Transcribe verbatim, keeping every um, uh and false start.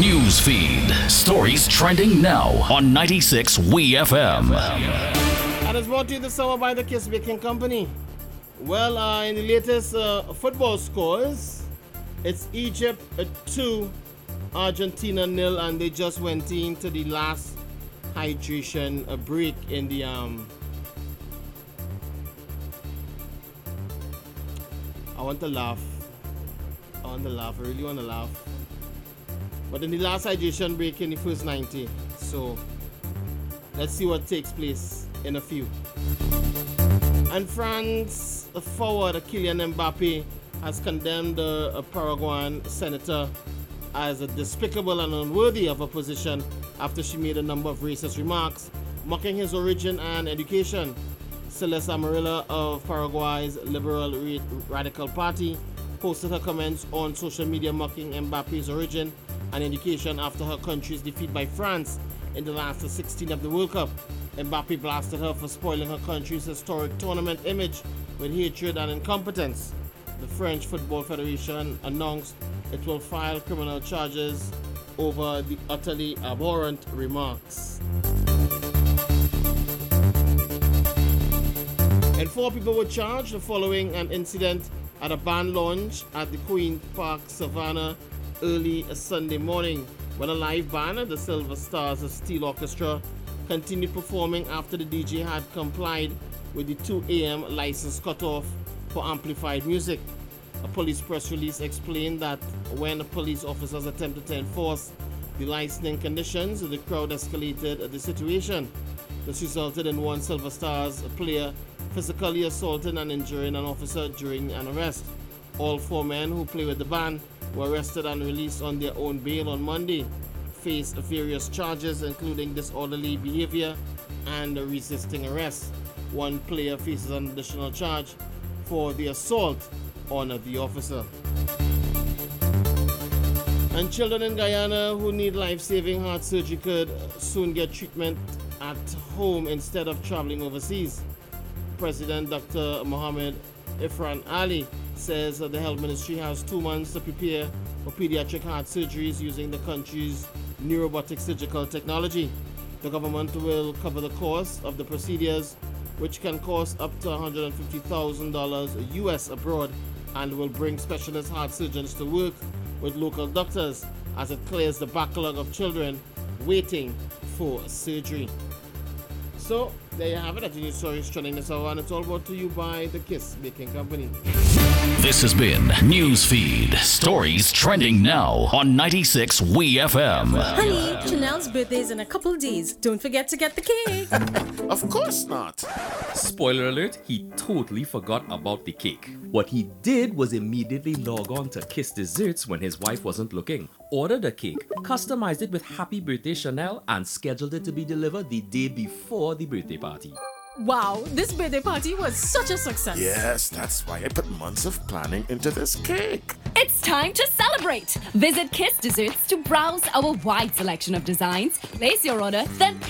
News feed. Stories trending now on ninety-six W E F M. And it's brought to you this summer by the Kiss Baking Company. Well, uh, in the latest uh, football scores, it's Egypt uh, two, Argentina nil, and they just went into the last hydration uh, break in the um. I want to laugh. I want to laugh. I really want to laugh. But in the last hydration break in the first ninety, so let's see what takes place in a few. And France forward Kylian Mbappe has condemned a, a Paraguayan senator as a despicable and unworthy of a position after she made a number of racist remarks, mocking his origin and education. Celeste Amarilla of Paraguay's Liberal Radical Party posted her comments on social media mocking Mbappe's origin and education after her country's defeat by France in the last sixteen of the World Cup. Mbappe blasted her for spoiling her country's historic tournament image with hatred and incompetence. The French Football Federation announced it will file criminal charges over the utterly abhorrent remarks. And four people were charged following an incident at a band launch at the Queen Park Savannah early Sunday morning when a live band, the Silver Stars Steel Orchestra, continued performing after the D J had complied with the two a.m. license cutoff for amplified music. A police press release explained that when police officers attempted to enforce the licensing conditions, the crowd escalated the situation. This resulted in one Silver Stars player physically assaulting and injuring an officer during an arrest. All four men who play with the band were arrested and released on their own bail on Monday, faced various charges including disorderly behavior and resisting arrest. One player faces an additional charge for the assault on the officer. And children in Guyana who need life-saving heart surgery could soon get treatment at home instead of traveling overseas. President Doctor Mohammed Ifran Ali says that the Health Ministry has two months to prepare for pediatric heart surgeries using the country's new robotic surgical technology. The government will cover the cost of the procedures, which can cost up to one hundred fifty thousand dollars U S abroad, and will bring specialist heart surgeons to work with local doctors as it clears the backlog of children waiting for surgery. So, there you have it. That's the news stories trending this hour, and it's all brought to you by the Kiss Baking Company. This has been Newsfeed. Stories trending now on ninety-six W E F M. Honey, Chanel's birthday is in a couple days. Don't forget to get the cake. Of course not. Spoiler alert, he totally forgot about the cake. What he did was immediately log on to Kiss Desserts when his wife wasn't looking, ordered a cake, customized it with Happy Birthday Chanel, and scheduled it to be delivered the day before the birthday party. Wow, this birthday party was such a success. Yes, that's why I put months of planning into this cake. It's time to celebrate. Visit Kiss Desserts to browse our wide selection of designs, place your order, then